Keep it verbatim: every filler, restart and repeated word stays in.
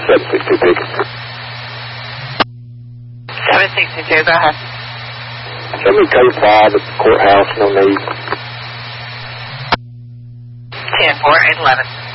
seven six two Beacon. seven six two, go ahead. Show me code five at the courthouse, no need. ten four eight eleven.